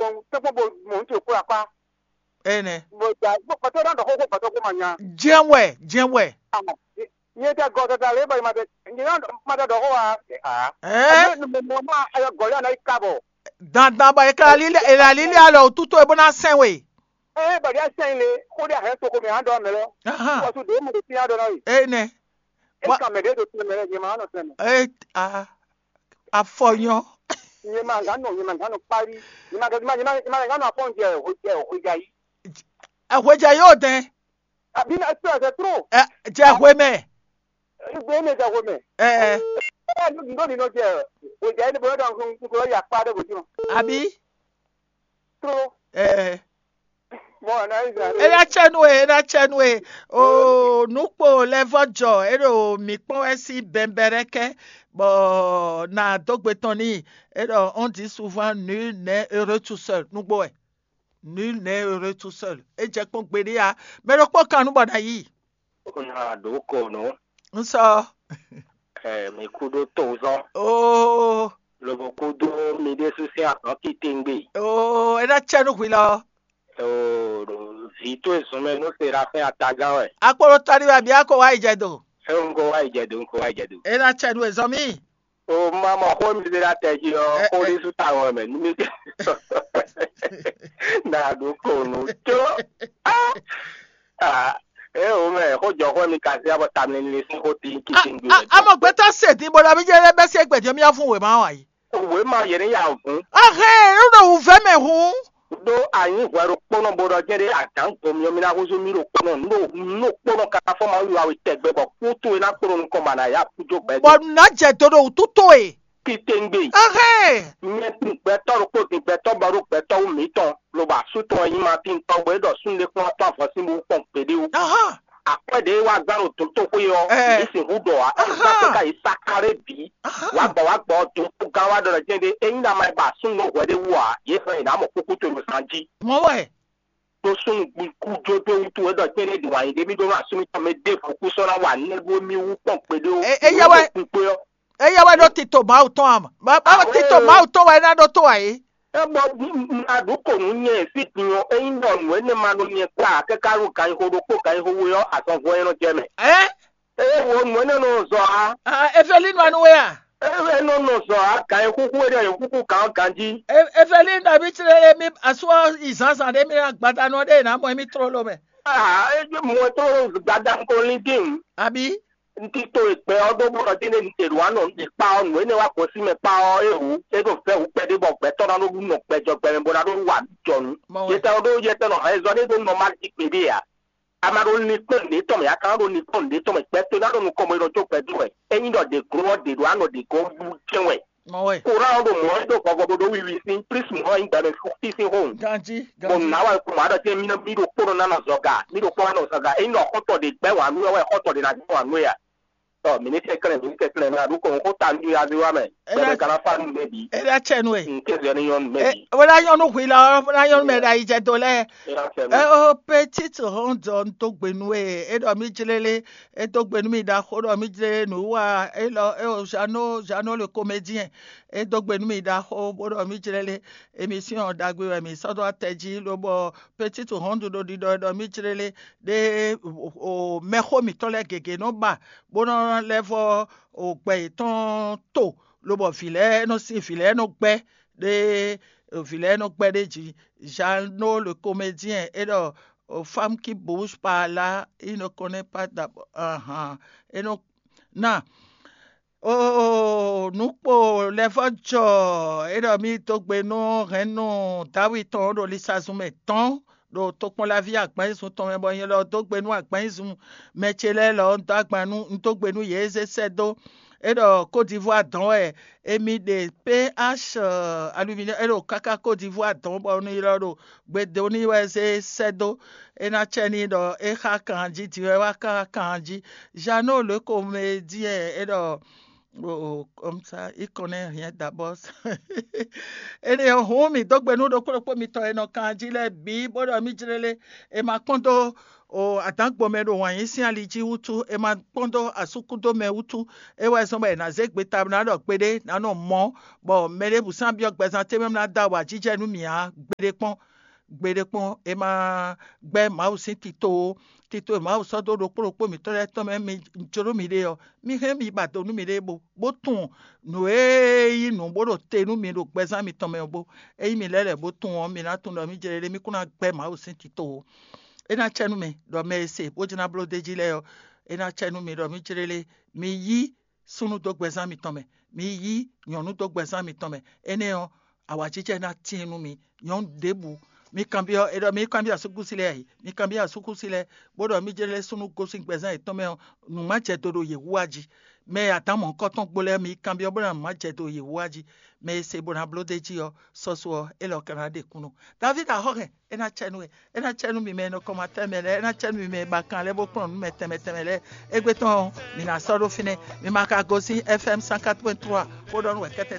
bon tepo bo mo nti ko apa ene bo ja bo pato da ko pato ko manya jenwe nye ta go ta le ba ma de ni na ma da do wa mo ma ayo go ya na ikabo dandan ba ka lile ela lile alo tuto e bona senwe ba dia sen le ko dia he to ko mi ando me lo ko su de mo de ti ando na yi ene ka me de to me le ni ma no sen afoyan ni ma ga no pari ni ma ga no apon je o ja yi ahweja yo den abi na se tro je ahweme igbe me ja home no ni no je o ja ni bo don ko ya pa de bo ti abi tro mo na iza era chenwe o nupo levojo ero mi pon esi bembereke bo na dogbetoni ero on dit souvent nul n'est heureux tout seul nupo nul n'est heureux tout seul e je pon gbere ya me ro po kanu boda yi na do ko no nso me kudo tozo lo bo kudo mi de social akitengbe era chenu kwilo Vito e somme no será fe ataga we. Akporo tari wa bi ako wa ijedo. Nko wa ijedo. Era chenu e zomi. O mama ko mi de la teji o ko le su ta won me ni na do ko no jo. O me ko jo ko mi ka se abo tam ni sin ko tin kitin gbe. Amo gbe ta se ti bo la bi je le be se gbejo mi afun we ma wa yi. We ma ye ni ya fun. Ro ve me hun. Do ayin gwaro pono bodo jere atan ko mi na ko so mi ro pono no pono ka fo ma yu awi tegbe bo kuto na pono ko mana ya pujo pe bo na je todo tuto kitengbe mi pe to ko ti pe to baro pe to mi ton lo ba su ton yin ma tin to gbe do sun le ko to afo si mo pon pede o apede wa gbaro to ko yo isi hudo a ka isakare bi wa gbo to ga wa do jende eyin na mai ba sun no wede wa ye fe na mo kuku to sanji mo we to sun ku jo to to do jende di wa ide mi do na sumi to me de foku so na wa ne bo mi wu pon pede o eya wa do tito ma o ton am ba tito ma o to wa na do to wa yi aduko nye fitnyo eyin no we ne ma no nye kwa kekaru kan hodoko kan howo yo asonfo eno jeme wo mo ne no zo ha efelin wa no we no zo ha kan kuku we de kuku kan kanji efelin da bi tire mi aswa isansan de mi agbada no de na mo mi tro lo me mo tro gbada ko linkin abi ntito ipe odo bo dine nteru ano ipa onu ene wa ko si me pa o ehu e do fe u pe de bo pe to na no nu pe jo pe bo na do wa jonu ye ta odo ye te no ha zo de do normal ipe bi ya amaro ni pe ni to me aka ro ni to de to me pe to na do ko mo ro to pe du e eyin do de grow de do ano de go bu kenwe ko ra do mo do ko go do wi sin please mo in da fi sin home ganji mo na wa ko ma da te mi na mi do ko na na zoga mi do ko na zoga eyin do ko to de pe wa mi wa ko to de na wa nu ya minute kele na du ko ta ndu ya bi wa me be kana fa nu mebi era chenwe nke ze ni yon mebi wala yon nu kwila wala yon me da ije dole o petit rondon to gbenu e do mi jilele e to gbenu mi da ko do mi jile nu wa e lo jano le comédien e do gbenu mi da ko bo do mi jilele émission dagbe we mi so do teji lo bo petit rondon do di do mi jilele de o me ko mi to le gege no ba bono levo o pe ton to lo bo filet no si filet no pe de filet no pe de Jeannot le comédien et aux femmes qui bougent par là il ne connaît pas d'abord et non na nous pour levo jo et mi to gbe no reno dawi ton do lisazume ton do to pon la vie agban sun ton me bo yen lo to gbe nu agban sun mechele lo to agban nu to gbe nu ye ze sedo et Côte d'Ivoire don et mi de pH aluminium et kaka Côte d'Ivoire don bo ni lo gbe de ni we ze sedo et na cheni do e ka kanji ti we wa ka kanji Jeannot le comédien et comme ça il connaît rien d'abord et les hommes donc ben nous donc mi to eno kanji le bi bodo mi jirele e ma kondo o atangbo me do wan yin si aliji utu e ma pondo asukudo me utu e wa so be na zegbe tab na do pede na no mo bo mere busan bi ogbezan te me na da wa jije nu mi a gbedepon e ma gbe ma o sin tito ma o so do roporopo mi to le to me mi joro mi de o mi he mi ba do nu mi de bo tun no e nu bo do te nu mi do gbezan mi to me bo e mi lele bo tun o mi na tun do mi jere mi kuna gbe ma o sin tito ena chenu me do me se bo jina blo deji le o ena chenu me do mi jere mi yi sunu do gbezan mi to me mi yi nyonu do gbezan mi to me ene o awa jije na tinu mi nyon debu mi cambio edo mi cambia sukusile ai mi cambia sukusile bodo mi jele sunu gosin gbezan e to me nu ma je do ye wuaji me atamo koton gbole mi cambio bodo ma je do ye wuaji me se bona blodeji o soso elo kanade kunu David a hoge ena chenu mi me no koma temele ena chenu mi me bakan le bo pon mi temele egbeton mi na soro fine mi maka gosi FM 104.3 bodo no